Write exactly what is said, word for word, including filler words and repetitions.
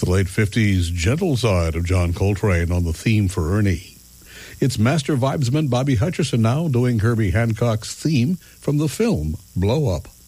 the late fifties gentle side of John Coltrane on the theme for Ernie. It's master vibesman Bobby Hutcherson now doing Herbie Hancock's theme from the film Blow Up.